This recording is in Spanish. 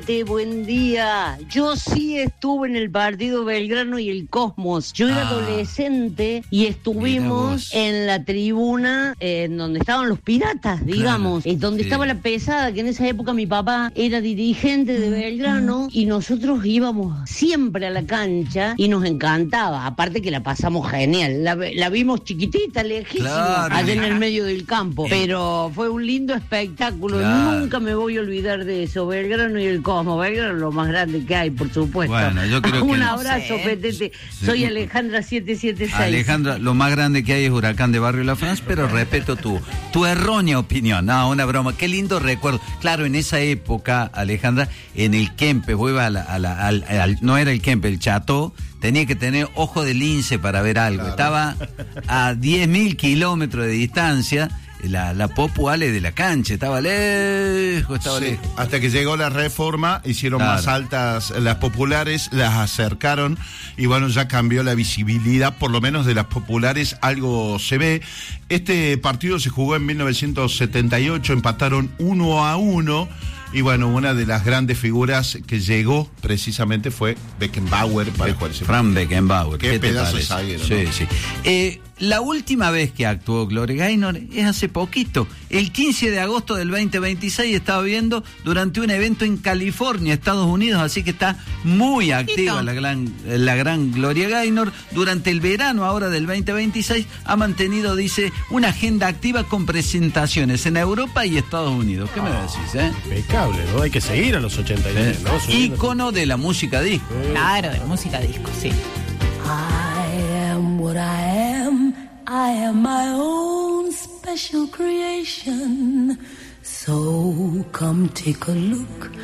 Buen día. Yo sí estuve en el partido Belgrano y el Cosmos. Yo era adolescente y estuvimos en la tribuna en donde estaban los piratas, digamos, donde estaba la pesada, que en esa época mi papá era dirigente de Belgrano y nosotros íbamos siempre a la cancha y nos encantaba. Aparte que la pasamos genial. La vimos chiquitita, lejísima, allá en el medio del campo. Pero fue un lindo espectáculo. Nunca me voy a olvidar de eso. Belgrano y el Cosmos. Belgrano es lo más grande que hay, por supuesto. Bueno, yo creo un que abrazo, Petete. Soy Alejandra 776. Alejandra, lo más grande que hay es Huracán de Barrio La France, pero respeto tu errónea opinión. No, una broma. Qué lindo recuerdo. Claro, en esa época, Alejandra, en el Kempe, vos ibas no era el Kempe, el Chateau, tenía que tener ojo de lince para ver algo. Estaba a 10.000 kilómetros de distancia. La Popu Ale de la cancha, estaba lejos. Hasta que llegó la reforma, hicieron más altas las populares, las acercaron y bueno, ya cambió la visibilidad, por lo menos de las populares algo se ve. Este partido se jugó en 1978, empataron 1-1. Y bueno, una de las grandes figuras que llegó precisamente fue Beckenbauer para jugar ese Fran Beckenbauer. Qué pedazo de zaguero, sí, ¿no? Sí. La última vez que actuó Gloria Gaynor es hace poquito. El 15 de agosto del 2026 estaba viendo durante un evento en California, Estados Unidos, así que está muy activa la gran Gloria Gaynor. Durante el verano ahora del 2026 ha mantenido, dice, una agenda activa con presentaciones en Europa y Estados Unidos. ¿Qué me decís, Impecable, ¿no? Hay que seguir a los 89, ¿no? Ícono de la música disco. Claro, de la música disco, sí. I am what I am. I am my own special creation. So come take a look